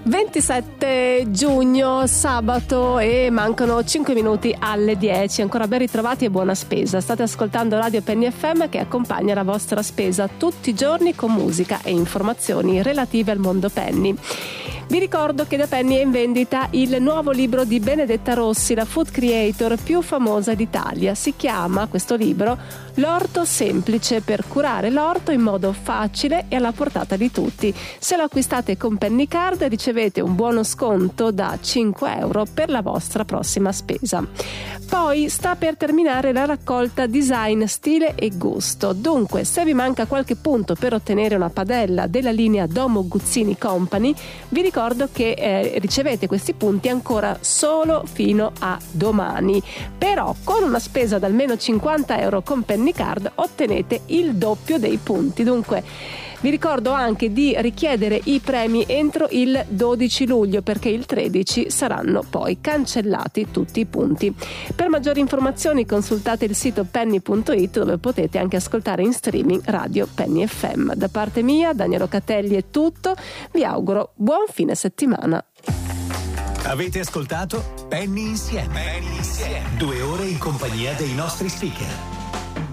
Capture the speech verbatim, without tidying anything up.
ventisette giugno, sabato, e mancano cinque minuti alle dieci. Ancora ben ritrovati e buona spesa. State ascoltando Radio Penny F M, che accompagna la vostra spesa tutti i giorni con musica e informazioni relative al mondo Penny. Vi ricordo che da Penny è in vendita il nuovo libro di Benedetta Rossi, la food creator più famosa d'Italia. Si chiama, questo libro, L'orto semplice, per curare l'orto in modo facile e alla portata di tutti. Se lo acquistate con Penny Card ricevete un buono sconto da cinque euro per la vostra prossima spesa. Poi sta per terminare la raccolta Design, Stile e Gusto. Dunque, se vi manca qualche punto per ottenere una padella della linea Domo Guzzini Company, vi ricordo che eh, ricevete questi punti ancora solo fino a domani. Però con una spesa da almeno cinquanta euro con Penny Card ottenete il doppio dei punti. Dunque vi ricordo anche di richiedere i premi entro il dodici luglio, perché il tredici saranno poi cancellati tutti i punti. Per maggiori informazioni consultate il sito penny punto it, dove potete anche ascoltare in streaming Radio Penny F M. Da parte mia, Daniela Catelli, è tutto. Vi auguro buon fine settimana. Avete ascoltato Penny Insieme. Penny Insieme. Due ore in compagnia dei nostri speaker.